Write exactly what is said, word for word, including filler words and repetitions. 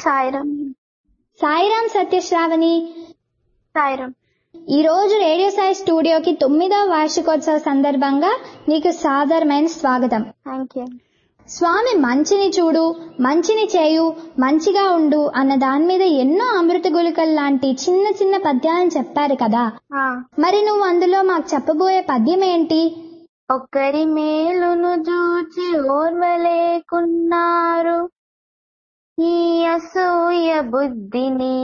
సాయిరామ్. సాయిరామ్ సత్యశ్రావణి. సాయిరామ్. ఈ రోజు రేడియో సాయి స్టూడియోకి తొమ్మిదవ వార్షికోత్సవ సందర్భంగా నీకు సాదరమైన స్వాగతం. Thank you. స్వామి మంచిని చూడు, మంచిని చేయు, మంచిగా ఉండు అన్న దాని మీద ఎన్నో అమృత గుళికలు లాంటి చిన్న చిన్న పద్యాలను చెప్పారు కదా. మరి నువ్వు అందులో మాకు చెప్పబోయే పద్యం ఏంటి? ఒకరి మేలును చూచి ఓర్వలేకున్నారు, ఈ అసూయ బుద్ధిని